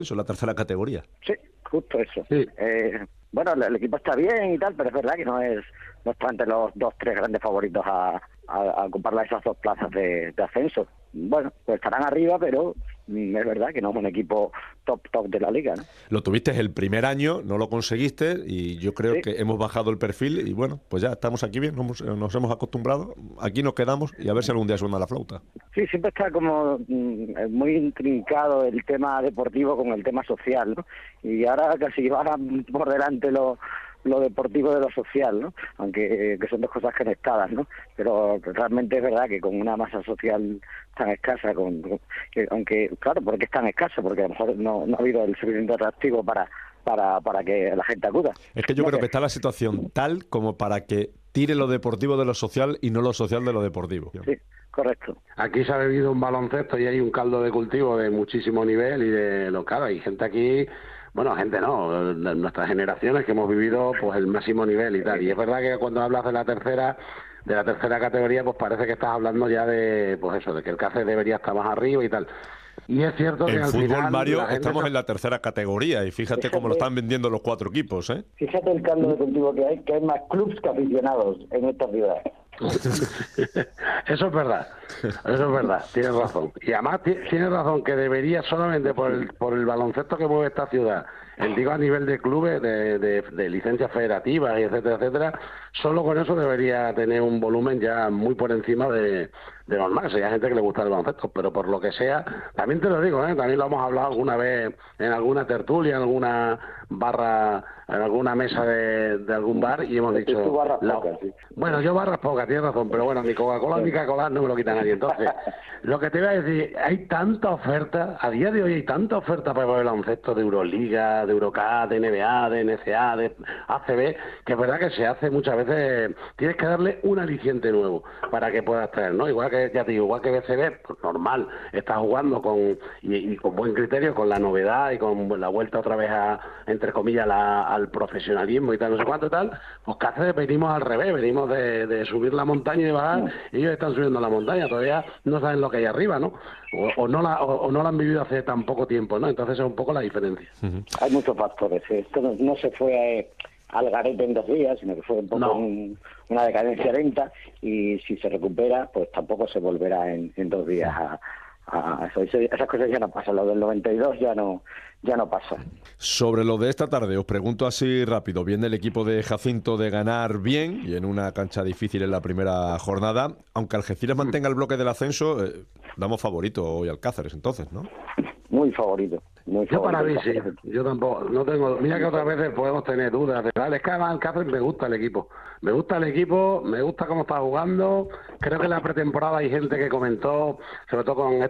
Eso es la tercera categoría. Sí, justo eso. Sí. Bueno, el equipo está bien y tal, pero es verdad que no está entre los 2-3 grandes favoritos a ocupar esas 2 plazas de ascenso. Bueno, pues estarán arriba, pero es verdad que no es un equipo top de la liga, ¿no? Lo tuviste el primer año, no lo conseguiste y yo creo Sí. que hemos bajado el perfil y bueno, pues ya estamos aquí bien, nos hemos acostumbrado, aquí nos quedamos y a ver si algún día suena la flauta. Sí, siempre está como muy intrincado el tema deportivo con el tema social, ¿no? Y ahora casi van por delante lo deportivo de lo social, ¿no? Aunque que son 2 cosas conectadas, ¿no? Pero realmente es verdad que con una masa social tan escasa, aunque claro, ¿por qué es tan escasa? Porque a lo mejor no ha habido el suficiente atractivo para que la gente acuda. Es que yo creo que está la situación tal como para que tire lo deportivo de lo social y no lo social de lo deportivo. Sí, correcto. Aquí se ha bebido un baloncesto y hay un caldo de cultivo de muchísimo nivel y de local. Hay gente aquí, bueno, gente no, de nuestras generaciones que hemos vivido pues el máximo nivel y tal. Y es verdad que cuando hablas de la tercera categoría, pues parece que estás hablando ya de, pues eso, de que el Cáceres debería estar más arriba y tal. Y es cierto que En al fútbol, final, Mario, la gente estamos en la tercera categoría y fíjate cómo lo están vendiendo los 4 equipos, ¿eh? Fíjate el caldo deportivo que hay más clubs que aficionados en esta ciudad. Eso es verdad, tienes razón. Y además tienes razón que debería solamente por el baloncesto que mueve esta ciudad, digo a nivel de clubes, de licencias federativas y etcétera, solo con eso debería tener un volumen ya muy por encima de normal. Si hay gente que le gusta el baloncesto, pero por lo que sea, también te lo digo, también lo hemos hablado alguna vez en alguna tertulia, en alguna barra, en alguna mesa de algún bar y hemos dicho... Sí. Bueno, yo barras pocas, tienes razón, pero bueno, ni Coca-Cola ni Coca-Cola no me lo quita nadie. Entonces, lo que te voy a decir, hay tanta oferta, a día de hoy hay tanta oferta para el baloncesto de Euroliga, de Eurocup, de NBA, de NCAA, de ACB, que es verdad que se hace muchas veces, tienes que darle un aliciente nuevo para que puedas traer, ¿no? Igual que, ya te digo, igual que BCB, pues normal, está jugando y con buen criterio, con la novedad y con la vuelta otra vez entre comillas, al profesionalismo y tal, no sé cuánto y tal, pues Cáceres venimos al revés, venimos de subir la montaña y de bajar, y ellos están subiendo la montaña, todavía no saben lo que hay arriba, ¿no? O no la han vivido hace tan poco tiempo, ¿no? Entonces es un poco la diferencia. Hay muchos factores. Esto no se fue al garete en 2 días, sino que fue un poco una decadencia lenta, y si se recupera, pues tampoco se volverá en 2 días a eso. Esas cosas ya no pasan. Lo del 92 ya no pasa. Sobre lo de esta tarde, os pregunto así rápido. Viene el equipo de Jacinto de ganar bien y en una cancha difícil en la primera jornada. Aunque Algeciras mantenga el bloque del ascenso, damos favorito hoy al Cáceres, entonces, ¿no? Muy favorito. Yo para mí sí, yo tampoco, no tengo, mira que otras veces podemos tener dudas, de tal, es que además el Cáceres me gusta el equipo, me gusta cómo está jugando, creo que en la pretemporada hay gente que comentó, sobre todo con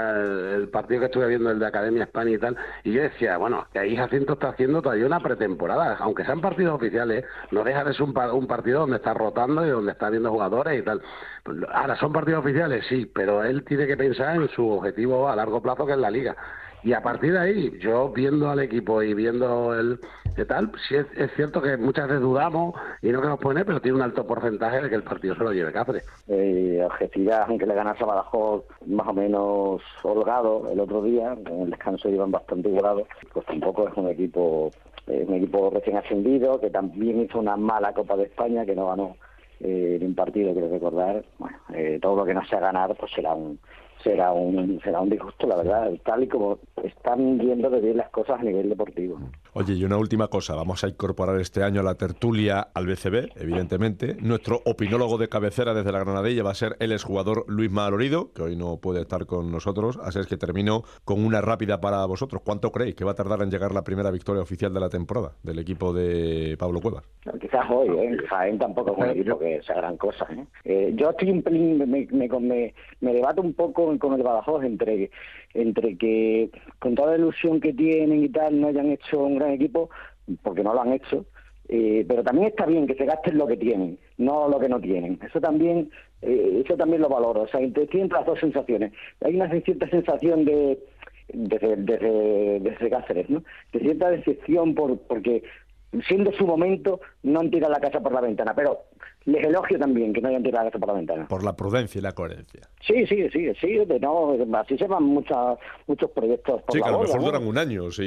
el partido que estuve viendo, el de Academia España y tal, y yo decía, bueno, que ahí Jacinto está haciendo todavía una pretemporada, aunque sean partidos oficiales, no deja de ser un partido donde está rotando y donde está viendo jugadores y tal. Ahora, ¿son partidos oficiales? Sí, pero él tiene que pensar en su objetivo a largo plazo, que es la Liga. Y a partir de ahí, yo viendo al equipo y viendo el de tal, sí es cierto que muchas veces dudamos y no queremos poner, pero tiene un alto porcentaje de que el partido se lo lleve Cáceres. Algeciras, aunque le ganase a Badajoz más o menos holgado el otro día, en el descanso iban bastante igualados, pues tampoco es un equipo recién ascendido, que también hizo una mala Copa de España, que no ganó en un partido, quiero recordar. Bueno, todo lo que no sea ganar pues será un disgusto, la verdad, tal y como están viendo de bien las cosas a nivel deportivo. Oye, y una última cosa, vamos a incorporar este año a la tertulia al BCB, evidentemente. Nuestro opinólogo de cabecera desde la Granadilla va a ser el exjugador Luis Malorido, que hoy no puede estar con nosotros, así es que termino con una rápida para vosotros. ¿Cuánto creéis que va a tardar en llegar la primera victoria oficial de la temporada del equipo de Pablo Cuevas? Quizás hoy, Jaén tampoco es un equipo que sea gran cosa, yo estoy un pelín, me debato un poco con el Badajoz entre que con toda la ilusión que tienen y tal no hayan hecho un gran equipo, porque no lo han hecho, pero también está bien que se gasten lo que tienen, no lo que no tienen. Eso también lo valoro. O sea, estoy entre las 2 sensaciones. Hay una cierta sensación desde Cáceres, ¿no? De cierta decepción porque siendo su momento no han tirado la casa por la ventana, pero Les elogio también que no hayan tirado esto por la ventana. Por la prudencia y la coherencia. Sí, así se van muchos proyectos por Sí, la que a lo borda, mejor ¿no? duran un año, sí.